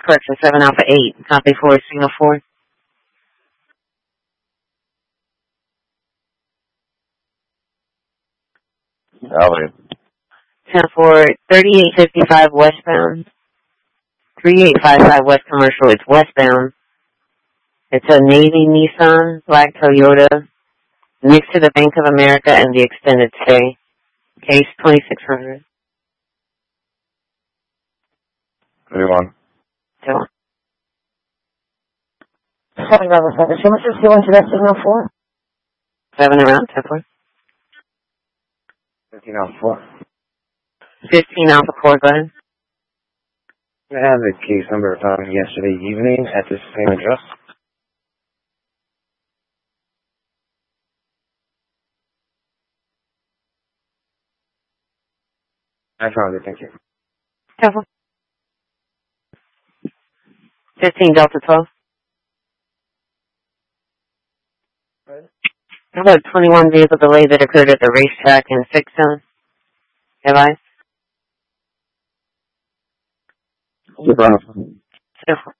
correction, 7 Alpha 8. Copy for signal 4. Alpha 10 for 3855 westbound. 3855 West Commercial. It's westbound. It's a Navy Nissan, black Toyota, next to the Bank of America and the extended stay. Case 2600. 31. So, Sorry, Bravo 7. So much is going to that signal 4? 7 around, 10 for. 15 Alpha 4. 15 Alpha 4, go ahead. I have the case number found yesterday evening at this same address. I found it, thank you. 10 for. 15 Delta 12. How about 21 vehicle delay that occurred at the racetrack in Fixon? Have I? Bravo. 10 for.